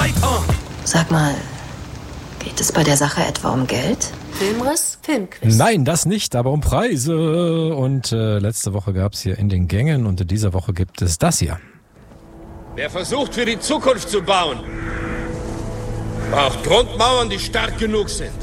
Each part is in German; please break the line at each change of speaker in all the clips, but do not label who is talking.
weiter.
Sag mal, geht es bei der Sache etwa um Geld?
Filmriss, Filmquiz.
Nein, das nicht, aber um Preise. Und letzte Woche gab es hier in den Gängen und in dieser Woche gibt es das hier.
Wer versucht, für die Zukunft zu bauen, braucht Grundmauern, die stark genug sind.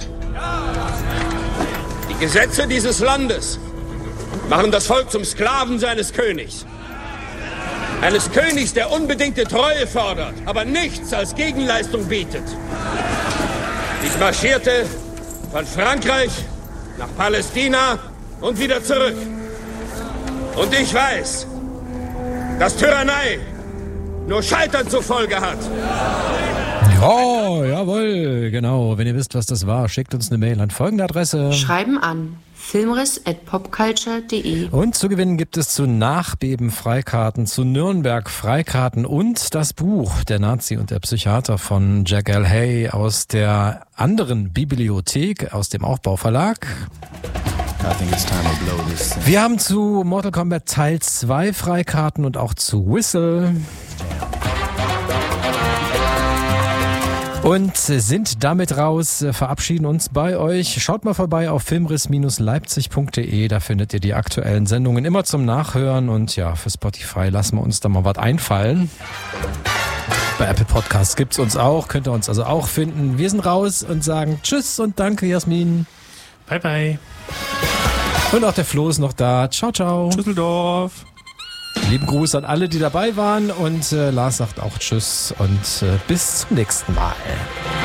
Die Gesetze dieses Landes machen das Volk zum Sklaven seines Königs. Eines Königs, der unbedingte Treue fordert, aber nichts als Gegenleistung bietet. Ich marschierte von Frankreich nach Palästina und wieder zurück. Und ich weiß, dass Tyrannei nur Scheitern zur Folge hat.
Ja, jawohl, genau. Wenn ihr wisst, was das war, schickt uns eine Mail an folgende Adresse.
Schreiben an filmriss@popculture.de.
Und zu gewinnen gibt es zu Nachbeben Freikarten, zu Nürnberg Freikarten und das Buch Der Nazi und der Psychiater von Jack L. Hay aus der anderen Bibliothek, aus dem Aufbauverlag. Wir haben zu Mortal Kombat Teil 2 Freikarten und auch zu Whistle. Und sind damit raus, verabschieden uns bei euch. Schaut mal vorbei auf filmriss-leipzig.de, da findet ihr die aktuellen Sendungen immer zum Nachhören. Und ja, für Spotify lassen wir uns da mal was einfallen. Bei Apple Podcasts gibt's uns auch, könnt ihr uns also auch finden. Wir sind raus und sagen Tschüss und danke, Jasmin.
Bye, bye.
Und auch der Flo ist noch da. Ciao, ciao.
Düsseldorf.
Lieben Gruß an alle, die dabei waren und Lars sagt auch Tschüss und bis zum nächsten Mal.